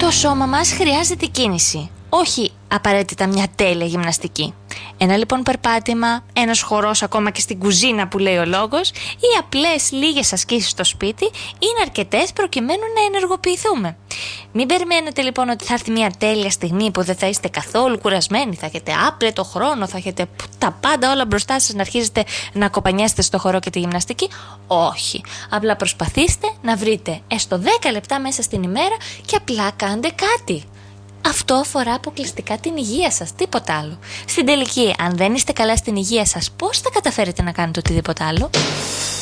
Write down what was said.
Το σώμα μας χρειάζεται κίνηση, όχι απαραίτητα μια τέλεια γυμναστική. Ένα λοιπόν περπάτημα, ένας χορός ακόμα και στην κουζίνα που λέει ο λόγος, ή απλές λίγες ασκήσεις στο σπίτι είναι αρκετές προκειμένου να ενεργοποιηθούμε. Μην περιμένετε λοιπόν ότι θα έρθει μια τέλεια στιγμή που δεν θα είστε καθόλου κουρασμένοι, θα έχετε άπλετο χρόνο, θα έχετε τα πάντα όλα μπροστά σας να αρχίζετε να κοπανιάστε στο χορό και τη γυμναστική. Όχι. Απλά προσπαθήστε να βρείτε έστω 10 λεπτά μέσα στην ημέρα και απλά κάντε κάτι. Αυτό αφορά αποκλειστικά την υγεία σας, τίποτα άλλο. Στην τελική, αν δεν είστε καλά στην υγεία σας, πώς θα καταφέρετε να κάνετε οτιδήποτε άλλο?